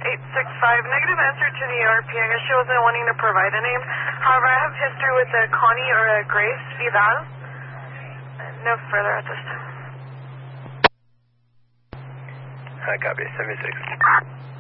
865, negative answer to the ARP. I guess she wasn't wanting to provide a name. However, I have history with a Connie or a Grace Vidal. No further at this time. Copy, 76.